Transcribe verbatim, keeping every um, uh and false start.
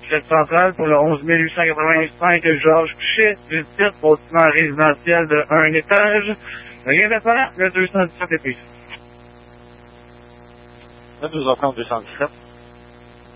Chef central pour le onze mille huit cent quatre-vingt-cinq Georges Pichet, du titre bâtiment résidentiel de un étage. Rien d'apparent, le deux cent dix-sept est pris. Le douze heures trente, deux cent dix-sept.